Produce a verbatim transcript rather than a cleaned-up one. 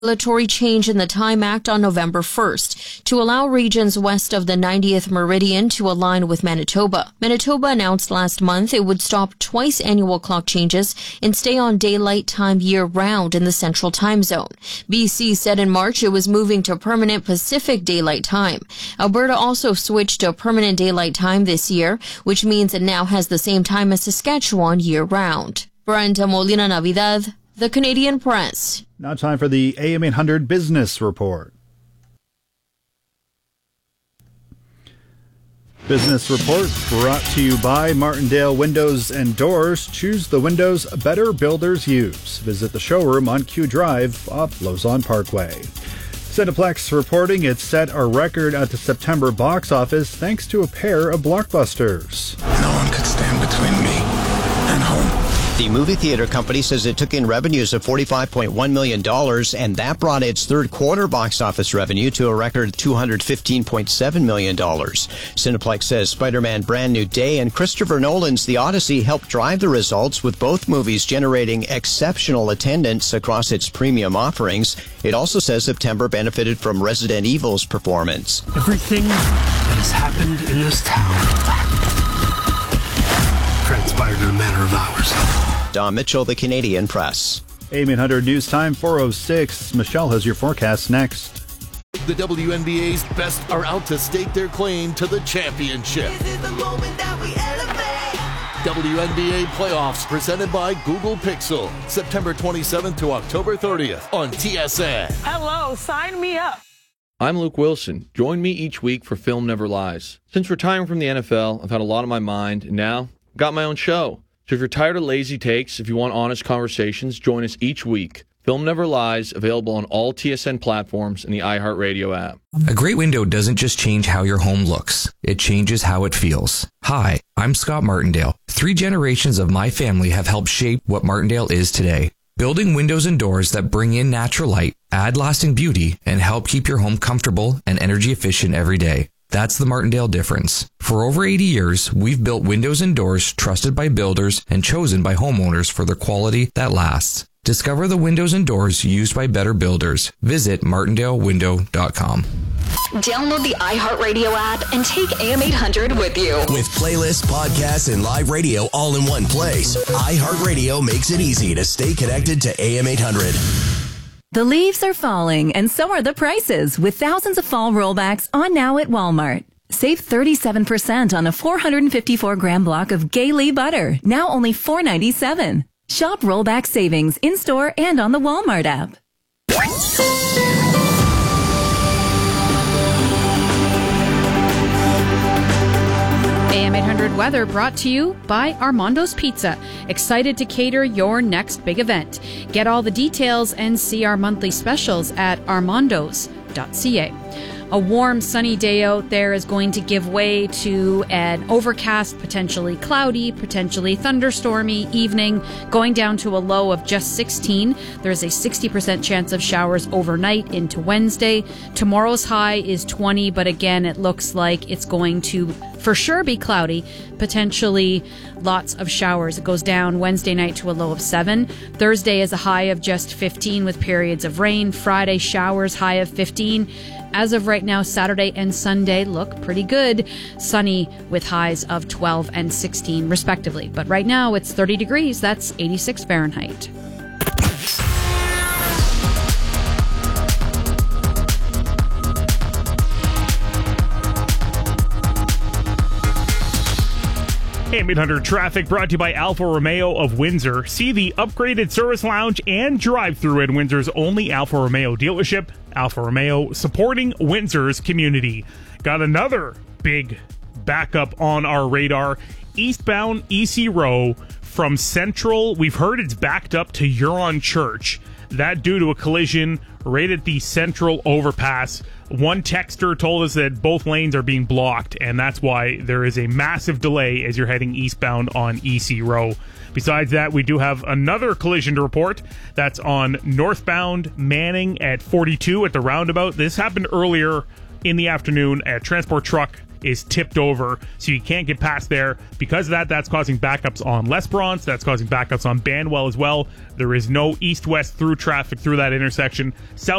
regulatory change in the Time Act on November first to allow regions west of the ninetieth meridian to align with Manitoba. Manitoba announced last month it would stop twice annual clock changes and stay on daylight time year-round in the Central Time Zone. B C said in March it was moving to permanent Pacific Daylight Time. Alberta also switched to permanent daylight time this year, which means it now has the same time as Saskatchewan year-round. Brenda Molina Navidad, The Canadian Press. Now time for the A M eight hundred Business Report. Business Report brought to you by Martindale Windows and Doors. Choose the windows better builders use. Visit the showroom on Q Drive off Lausanne Parkway. Cineplex reporting it set a record at the September box office thanks to a pair of blockbusters. No one could stand between me and home. The movie theater company says it took in revenues of forty-five point one million dollars, and that brought its third quarter box office revenue to a record two hundred fifteen point seven million dollars. Cineplex says Spider-Man Brand New Day and Christopher Nolan's The Odyssey helped drive the results, with both movies generating exceptional attendance across its premium offerings. It also says September benefited from Resident Evil's performance. Everything that has happened in this town transpired in a matter of hours. Don Mitchell, The Canadian Press. A M eight hundred News Time, four oh six. Michelle has your forecast next. The W N B A's best are out to stake their claim to the championship. This is the moment that we elevate. W N B A Playoffs presented by Google Pixel. September twenty-seventh to October thirtieth on T S N. Hello, sign me up. I'm Luke Wilson. Join me each week for Film Never Lies. Since retiring from the N F L, I've had a lot on my mind, and now I've got my own show. So if you're tired of lazy takes, if you want honest conversations, join us each week. Film Never Lies, available on all T S N platforms and the iHeartRadio app. A great window doesn't just change how your home looks. It changes how it feels. Hi, I'm Scott Martindale. Three generations of my family have helped shape what Martindale is today. Building windows and doors that bring in natural light, add lasting beauty, and help keep your home comfortable and energy efficient every day. That's the Martindale difference. For over eighty years, we've built windows and doors trusted by builders and chosen by homeowners for their quality that lasts. Discover the windows and doors used by better builders. Visit martindale window dot com. Download the iHeartRadio app and take A M eight hundred with you. With playlists, podcasts, and live radio all in one place, iHeartRadio makes it easy to stay connected to A M eight hundred. The leaves are falling, and so are the prices, with thousands of fall rollbacks on now at Walmart. Save thirty-seven percent on a four hundred fifty-four gram block of Gaylee butter, now only four ninety-seven. Shop rollback savings in-store and on the Walmart app. A M eight hundred weather brought to you by Armando's Pizza. Excited to cater your next big event. Get all the details and see our monthly specials at armandos dot c a. A warm, sunny day out there is going to give way to an overcast, potentially cloudy, potentially thunderstormy evening, going down to a low of just sixteen. There's a sixty percent chance of showers overnight into Wednesday. Tomorrow's high is twenty, but again, it looks like it's going to for sure be cloudy, potentially lots of showers. It goes down Wednesday night to a low of seven. Thursday is a high of just fifteen with periods of rain. Friday, showers, high of fifteen. As of right now, Saturday and Sunday look pretty good. Sunny with highs of twelve and sixteen respectively. But right now it's thirty degrees. That's eighty-six Fahrenheit. A M eight hundred traffic brought to you by Alfa Romeo of Windsor. See the upgraded service lounge and drive-through at Windsor's only Alfa Romeo dealership. Alfa Romeo, supporting Windsor's community. Got another big backup on our radar. Eastbound E C Row from Central. We've heard it's backed up to Huron Church. That due to a collision right at the Central overpass. One texter told us that both lanes are being blocked, and that's why there is a massive delay as you're heading eastbound on E C Row. Besides that, we do have another collision to report. That's on northbound Manning at forty-two at the roundabout. This happened earlier in the afternoon. A transport truck is tipped over, so you can't get past there. Because of that, that's causing backups on L'Esperance. That's causing backups on Banwell as well. There is no east-west through traffic through that intersection. South